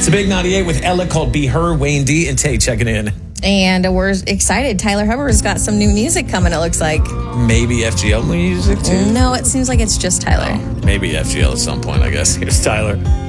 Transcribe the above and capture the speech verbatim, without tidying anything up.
It's a big ninety-eight with Ella called Be Her, Wayne D, and Tay checking in. And we're excited. Tyler Hubbard's got some new music coming, it looks like. Maybe F G L music, too? No, it seems like it's just Tyler. Oh, maybe F G L at some point, I guess. Here's Tyler.